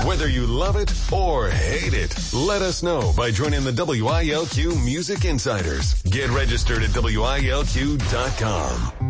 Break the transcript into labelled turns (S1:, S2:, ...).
S1: Whether you love it or hate it, let us know by joining the WILQ Music Insiders. Get registered at WILQ.com.